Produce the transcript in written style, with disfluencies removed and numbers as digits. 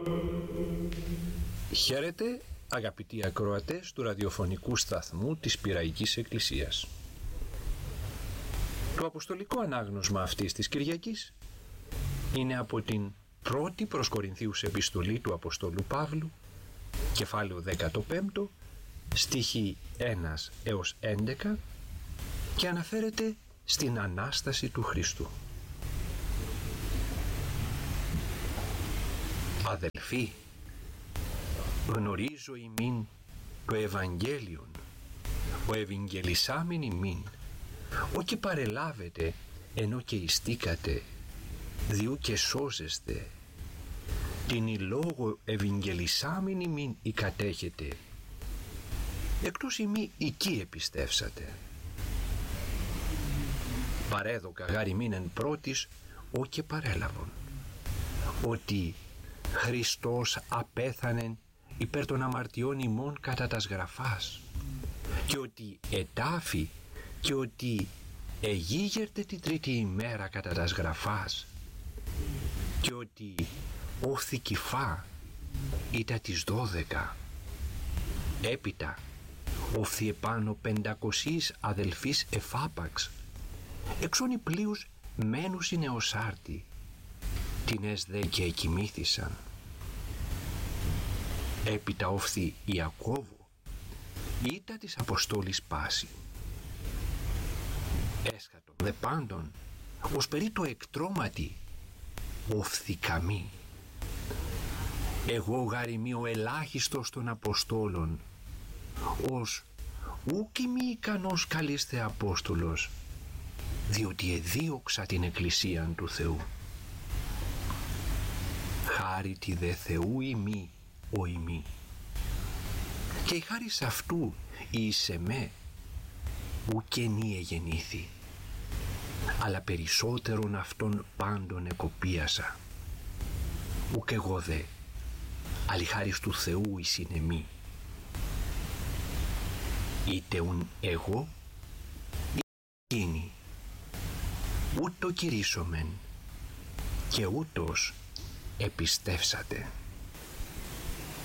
Χαίρετε αγαπητοί ακροατές του ραδιοφωνικού σταθμού της Πειραϊκής Εκκλησίας. Το αποστολικό ανάγνωσμα αυτής της Κυριακής είναι από την πρώτη προς Κορινθίους επιστολή του Αποστόλου Παύλου, κεφάλαιο 15, στίχοι 1 έως 11, και αναφέρεται στην Ανάσταση του Χριστού. Αδελφοί, γνωρίζω ημίν το Ευαγγέλιον, ο ευαγγελισάμεν ημίν, ό και παρελάβετε ενώ και ιστήκατε, διού και σώζεστε, την η λόγο ευαγγελισάμεν ημίν η κατέχετε, εκτός ημί εκεί επιστεύσατε. Παρέδοκα γάρ ημίν εν πρώτης, ό και παρέλαβον, ότι Χριστός απέθανεν υπέρ των αμαρτιών ημών κατά τας γραφάς, και ότι ετάφη και ότι εγίγερτε τη τρίτη ημέρα κατά τας γραφάς, και ότι όφθη κυφά ήτα τις 12, έπειτα όφθη επάνω 500 αδελφείς εφάπαξ, εξώνει πλοίους μένους είναι ως άρτη, τινές δε και εκοιμήθησαν. Έπειτα όφθη Ιακώβου, ήτα της Αποστόλης πάση. Έσχατον δε πάντων, ως περί το εκτρώματι, όφθη καμή. Εγώ γάριμι ο ελάχιστος των Αποστόλων, ως ούκ ημί ικανός καλείστε Απόστολος, διότι εδίωξα την Εκκλησίαν του Θεού. Χάρητη δε Θεού ημί ο ημί, και η χάρις αυτού εις εμέ ουκενή εγεννήθη, αλλά περισσότερον αυτών πάντων εκοπίασα. Ουκ εγώ δε, αλλά η χάρις του Θεού εις είναι εμεί. Είτε ουν εγώ είτε εκείνη, ούτω κηρύσσομεν και ούτως επιστεύσατε.